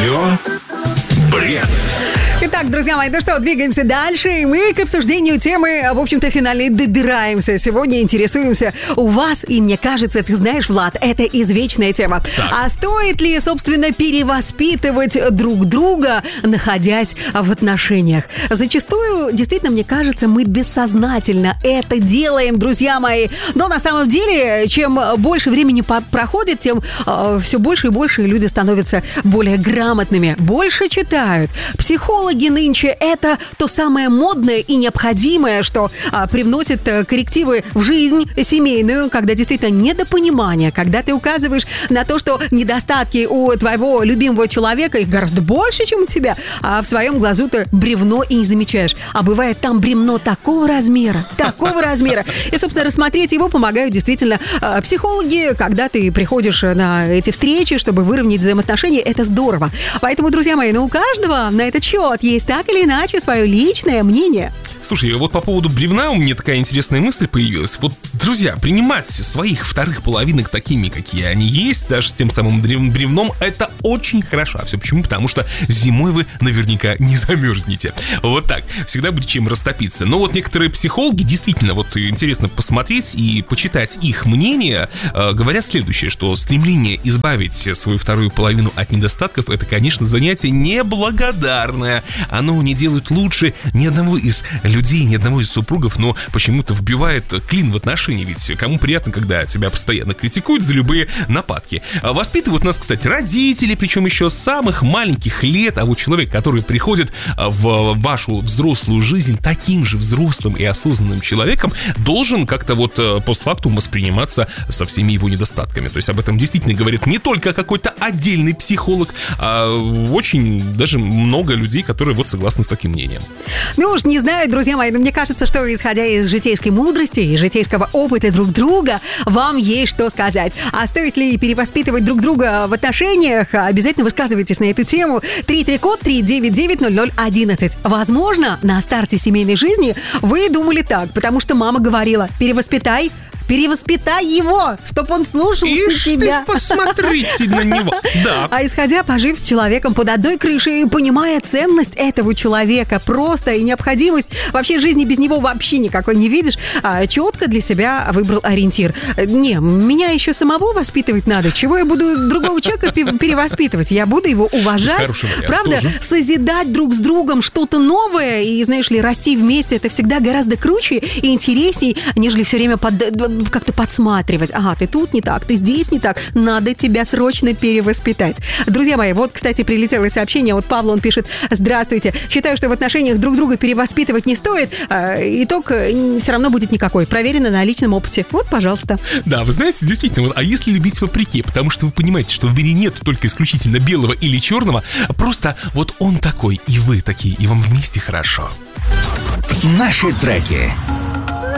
Радио Брест. Итак, друзья мои, ну что, двигаемся дальше. И мы к обсуждению темы, в общем-то, финальной добираемся. Сегодня интересуемся у вас, и мне кажется, ты знаешь, Влад, это извечная тема. Так. А стоит ли, собственно, перевоспитывать друг друга, находясь в отношениях? Зачастую, действительно, мне кажется, мы бессознательно это делаем, друзья мои. Но на самом деле, чем больше времени проходит, тем все больше и больше люди становятся более грамотными, больше читают. Психологи нынче – это то самое модное и необходимое, что привносит коррективы в жизнь семейную, когда действительно недопонимание, когда ты указываешь на то, что недостатки у твоего любимого человека, их гораздо больше, чем у тебя, а в своем глазу ты бревно и не замечаешь. А бывает там бревно такого размера. И, собственно, рассмотреть его помогают действительно психологи, когда ты приходишь на эти встречи, чтобы выровнять взаимоотношения, это здорово. Поэтому, друзья мои, у каждого на этот счет есть так или иначе свое личное мнение. Слушай, вот по поводу бревна у меня такая интересная мысль появилась. Вот, друзья, принимать своих вторых половинок такими, какие они есть, даже с тем самым бревном, это очень хорошо. А все почему? Потому что зимой вы наверняка не замерзнете. Вот так. Всегда будет чем растопиться. Но вот некоторые психологи, действительно, вот интересно посмотреть и почитать их мнение, говорят следующее, что стремление избавить свою вторую половину от недостатков, это, конечно, занятие неблагодарное. Оно не делает лучше ни одного из людей, ни одного из супругов, но почему-то вбивает клин в отношения. Ведь кому приятно, когда тебя постоянно критикуют за любые нападки. Воспитывают нас, кстати, родители, причем еще с самых маленьких лет. А вот человек, который приходит в вашу взрослую жизнь таким же взрослым и осознанным человеком, должен как-то вот постфактум восприниматься со всеми его недостатками. То есть об этом действительно говорит не только какой-то отдельный психолог, а очень даже много людей, которые вот согласны с таким мнением. Ну уж не знаю, друзья мои, но мне кажется, что исходя из житейской мудрости и житейского опыта друг друга, вам есть что сказать. А стоит ли перевоспитывать друг друга в отношениях? Обязательно высказывайтесь на эту тему. 3-3-код 399-0011. Возможно, на старте семейной жизни вы думали так, потому что мама говорила: перевоспитай его, чтобы он слушался тебя. Ты посмотрите на него. Да. А исходя, пожив с человеком под одной крышей, понимая ценность этого человека, просто и необходимость вообще жизни без него вообще никакой не видишь, четко для себя выбрал ориентир. Не, меня еще самого воспитывать надо. Чего я буду другого человека перевоспитывать? Я буду его уважать, правда, тоже созидать друг с другом что-то новое и, знаешь ли, расти вместе. Это всегда гораздо круче и интересней, нежели все время как-то подсматривать. Ага, ты тут не так, ты здесь не так. Надо тебя срочно перевоспитать. Друзья мои, вот, кстати, прилетело сообщение от Павла. Он пишет: здравствуйте. Считаю, что в отношениях друг друга перевоспитывать не стоит. Итог все равно будет никакой. Проверено на личном опыте. Вот, пожалуйста. Да, вы знаете, действительно, вот, а если любить вопреки? Потому что вы понимаете, что в мире нет только исключительно белого или черного. Просто вот он такой, и вы такие, и вам вместе хорошо. Наши треки.